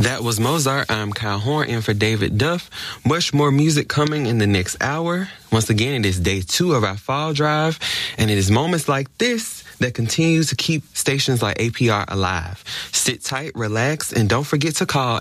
That was Mozart. I'm Kyle Horn in for David Duff. Much more music coming in the next hour. Once again, it is day 2 of our fall drive, and it is moments like this that continue to keep stations like APR alive. Sit tight, relax, and don't forget to call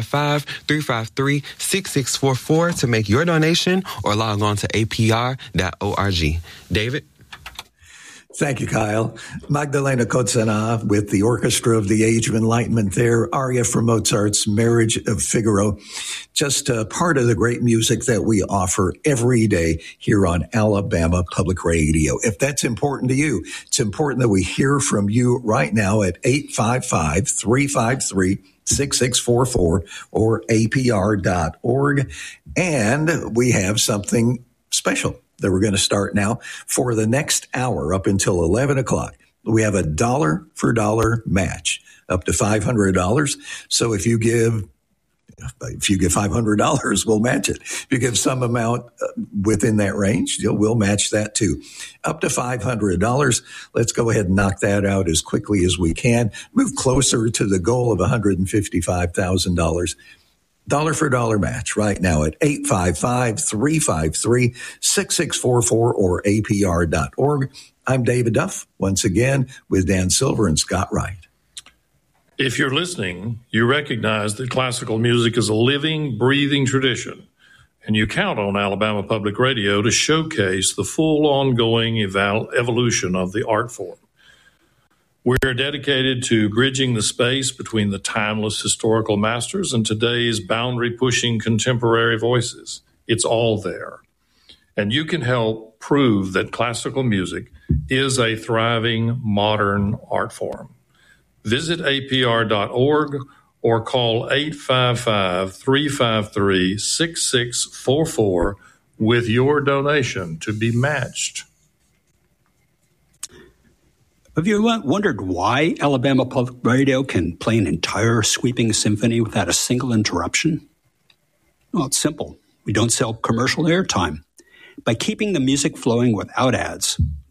855-353-6644 to make your donation or log on to apr.org. David? Thank you, Kyle. Magdalena Kotsana with the Orchestra of the Age of Enlightenment there, aria from Mozart's Marriage of Figaro. Just part of the great music that we offer every day here on Alabama Public Radio. If that's important to you, it's important that we hear from you right now at 855-353-6644 or apr.org. And we have something special that we're going to start now for the next hour up until 11 o'clock. We have a dollar for dollar match up to $500. So if you give $500, we'll match it. If you give some amount within that range, we'll match that too. Up to $500. Let's go ahead and knock that out as quickly as we can. Move closer to the goal of $155,000. Dollar for dollar match right now at 855-353-6644 or apr.org. I'm David Duff, once again, with Dan Silver and Scott Wright. If you're listening, you recognize that classical music is a living, breathing tradition, and you count on Alabama Public Radio to showcase the full ongoing evolution of the art form. We're dedicated to bridging the space between the timeless historical masters and today's boundary-pushing contemporary voices. It's all there. And you can help prove that classical music is a thriving modern art form. Visit apr.org or call 855-353-6644 with your donation to be matched. Have you wondered why Alabama Public Radio can play an entire sweeping symphony without a single interruption? Well, it's simple. We don't sell commercial airtime. By keeping the music flowing without ads,